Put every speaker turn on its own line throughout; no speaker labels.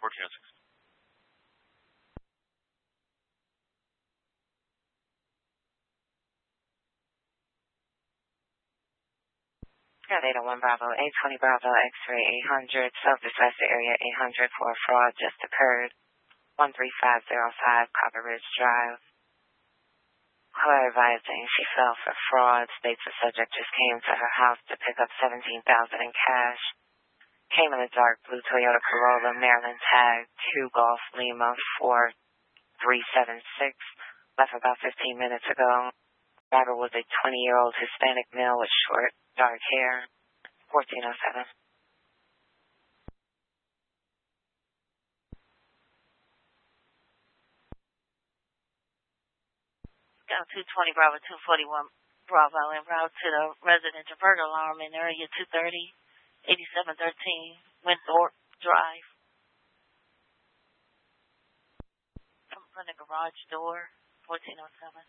1406.
Data 1 Bravo, 820 Bravo, X-ray 800, self-dispatch to area 800 for a fraud just occurred. 13505 Copper Ridge Drive. Caller advising she fell for fraud, states the subject just came to her house to pick up $17,000 in cash. Came in a dark blue Toyota Corolla, Maryland tag, 2 Golf Lima 4376. Left about 15 minutes ago. Driver was a 20-year-old Hispanic male with short, dark hair. 1407.
Scout 220 Bravo 241 Bravo en route to the residential burglar alarm in area 230, 8713 Winthrop Drive. Come from the garage door, 1407.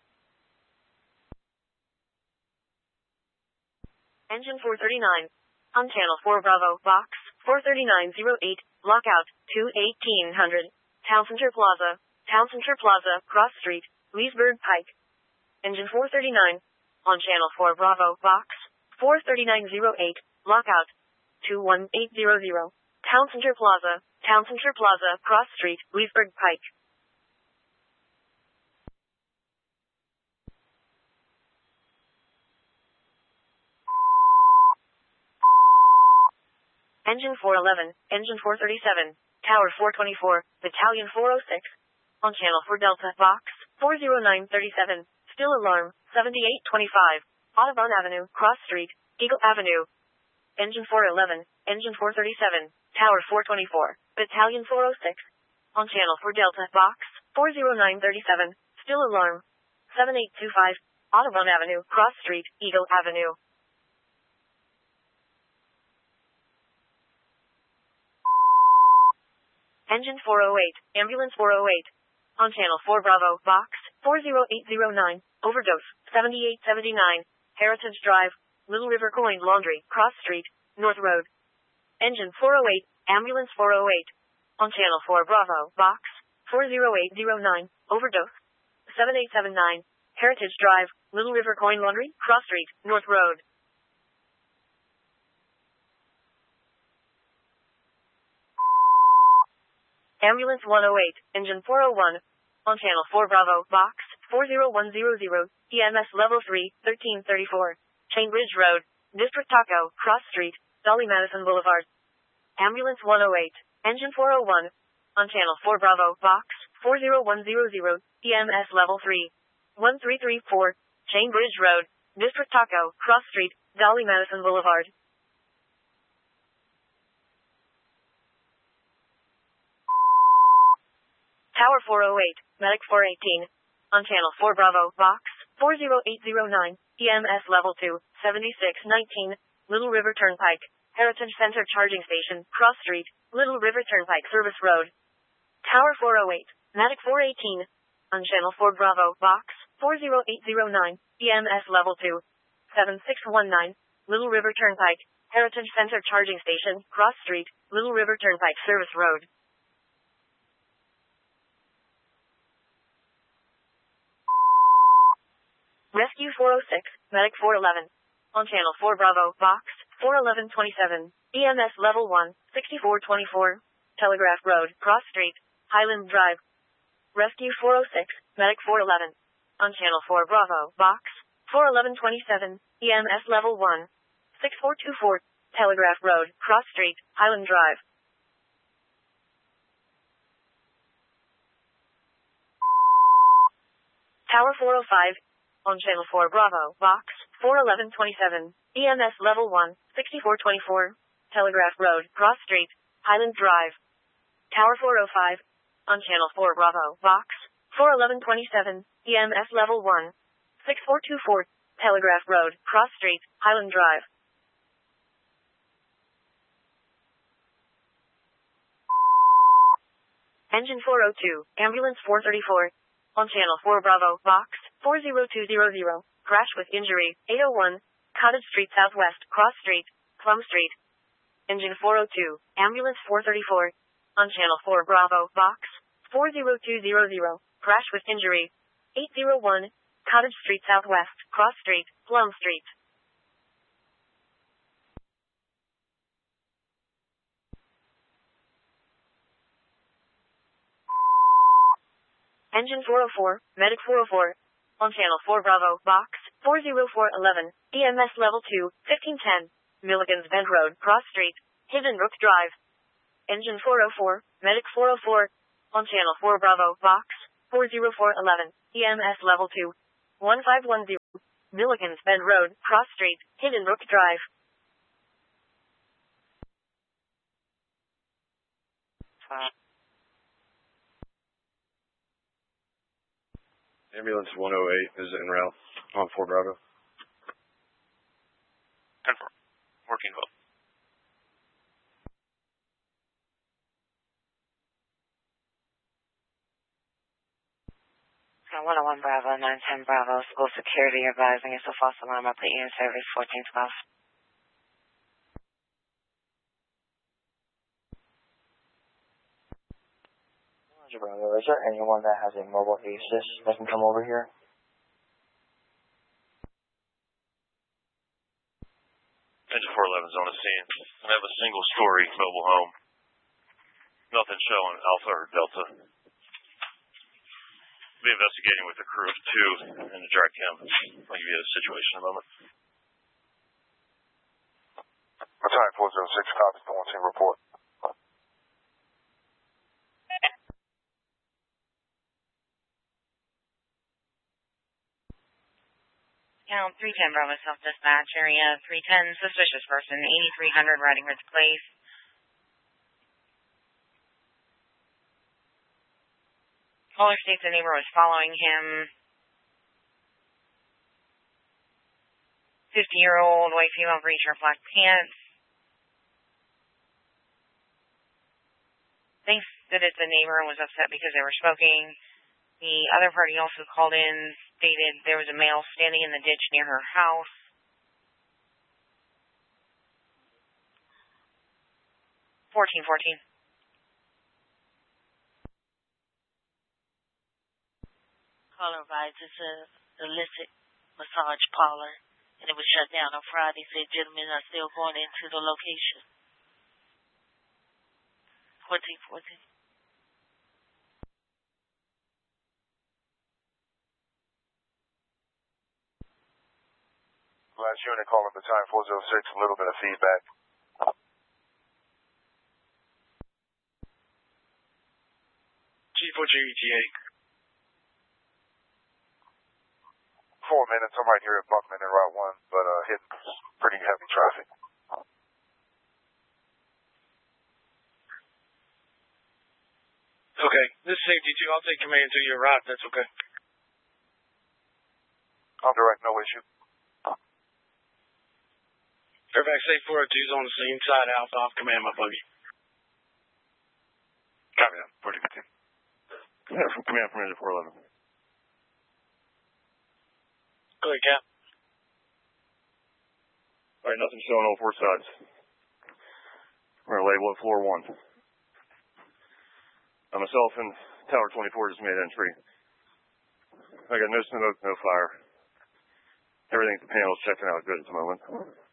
Engine 439. On Channel 4 Bravo, Box 43908, lockout, 2-1800, Town Center Plaza, Cross Street, Leesburg Pike. Engine 439. On Channel 4 Bravo, Box 43908, lockout, 21800, Town Center Plaza, Cross Street, Leesburg Pike. Engine 411, Engine 437, Tower 424, Battalion 406. On Channel 4 Delta, Box 40937, still alarm, 7825, Audubon Avenue, Cross Street, Eagle Avenue. Engine 411, Engine 437, Tower 424, Battalion 406. On Channel 4 Delta, Box 40937, still alarm, 7825, Audubon Avenue, Cross Street, Eagle Avenue. Engine 408, Ambulance 408. On Channel 4 Bravo, Box 40809, overdose, 7879, Heritage Drive, Little River Coin Laundry, Cross Street, North Road. Engine 408, Ambulance 408. On Channel 4 Bravo, Box 40809, overdose, 7879, Heritage Drive, Little River Coin Laundry, Cross Street, North Road. Ambulance 108, Engine 401. On Channel 4 Bravo, Box 40100, EMS Level 3, 1334. Chain Bridge Road, District Taco, Cross Street, Dolly Madison Boulevard. Ambulance 108, Engine 401. On Channel 4 Bravo, Box 40100, EMS Level 3, 1334. Chain Bridge Road, District Taco, Cross Street, Dolly Madison Boulevard. Tower 408, Medic 418. On Channel 4 Bravo, Box 40809, EMS Level 2, 7619, Little River Turnpike, Heritage Center Charging Station, Cross Street, Little River Turnpike Service Road. Tower 408, Medic 418. On Channel 4 Bravo, Box 40809, EMS Level 2, 7619, Little River Turnpike, Heritage Center Charging Station, Cross Street, Little River Turnpike Service Road. Rescue 406, Medic 411. On Channel 4 Bravo, Box 41127, EMS Level 1, 6424, Telegraph Road, Cross Street, Highland Drive. Rescue 406, Medic 411. On Channel 4 Bravo, Box 41127, EMS Level 1, 6424, Telegraph Road, Cross Street, Highland Drive. Tower 405. On Channel 4 Bravo, Box 41127, EMS Level 1, 6424, Telegraph Road, Cross Street, Highland Drive. Tower 405. On Channel 4 Bravo, Box 41127, EMS Level 1, 6424, Telegraph Road, Cross Street, Highland Drive. Engine 402, Ambulance 434. On Channel 4 Bravo, Box 40200, crash with injury, 801, Cottage Street Southwest, Cross Street, Plum Street. Engine 402, Ambulance 434. On channel 4 Bravo, box 40200. Crash with injury. 801, Cottage Street Southwest, Cross Street, Plum Street. Engine 404, Medic 404. On channel 4 Bravo, box 40411, EMS level 2, 1510, Milligan's Bend Road, Cross Street, Hidden Brook Drive. Engine 404, Medic 404. On channel 4 Bravo, box 40411, EMS level 2, 1510, Milligan's Bend Road, Cross Street, Hidden Brook Drive.
Ambulance 108 is en route on 4 Bravo.
10-4. Working well.
101 Bravo, 910 Bravo, school security advising it's a false alarm. I'll put you in service 1412.
Bravo, is there anyone that has a mobile ASIS that can come over here?
Engine 411 is on the scene. I have a single-story mobile home. Nothing showing Alpha or Delta. Be investigating with the crew of 2 in the dry chem. I'll give you the situation in a moment.
Battalion 406, copies the 1 team report.
Count 310 Bravo Self Dispatch, area 310, suspicious person, 8300 Riding Ridge Place. Caller states the neighbor was following him. 50-year-old white female, green shirt, black pants. Thinks that it's a neighbor and was upset because they were smoking. The other party also called in, stated there was a male standing in the ditch near her house. $14.14.
Caller advised it's a illicit massage parlor, and it was shut down on Friday. Said gentlemen are still going into the location. 1414.
Last unit calling Battalion 406, a little bit of feedback.
Chief, what's your ETA?
4 minutes, I'm right here at Buckman and Route 1, but hitting pretty heavy traffic.
Okay, this is safety 2. I'll take command to your route. That's okay.
On direct, no issue.
Fairfax Safe 402 is on the scene. Side Alpha, off command my buggy.
Copy that. 4015. Command from Engine 411.
Go ahead, Cap.
Alright, nothing showing on 4 sides. We're going to label it floor 1. Myself and Tower 24 just made entry. I got no smoke, no fire. Everything at the panel's checking out good at the moment.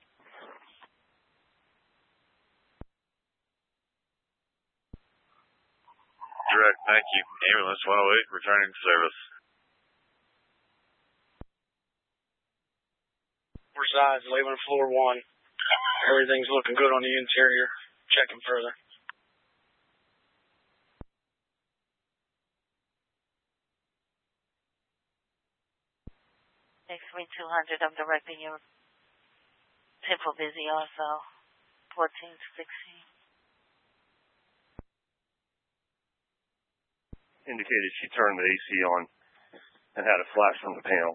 Direct, thank you. Ambulance 108 returning to service.
4 sides, labeling floor 1. Everything's looking good on the interior. Checking further.
X-ray 200, I'm directing your Temple busy also. 1416.
Indicated she turned the AC on and had a flash from the panel.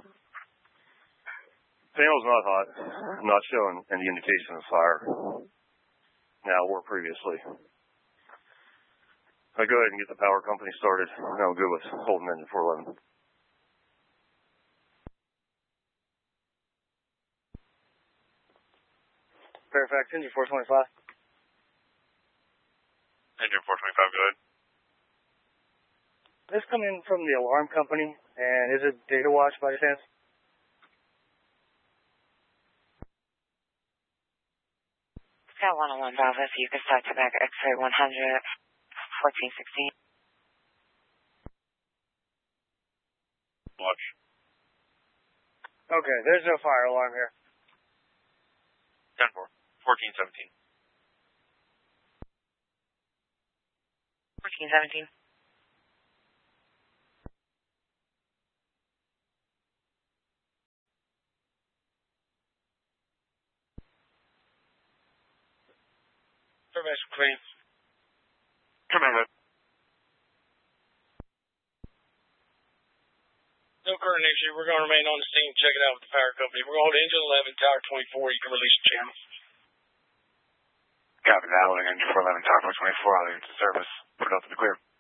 Panel's not hot. I'm not showing any indication of fire now or previously. I'll go ahead and get the power company started. I'm good with holding engine 411.
Fairfax, engine 425.
Engine 425, go ahead.
This coming from the alarm company, and is it Data Watch by chance?
Scout 101 Bravo, if you could start to back X-ray 100, 1416.
Watch.
Okay, there's no fire alarm here.
10-4, 1417.
1417.
Information clean.
Come in,
No current issue. We're going to remain on the scene, check it out with the fire company. We're going to hold engine 11, tower 24. You can release the channel.
Copy that, holding engine 411, tower 24, I'll leave it to service. Put it up to the clear.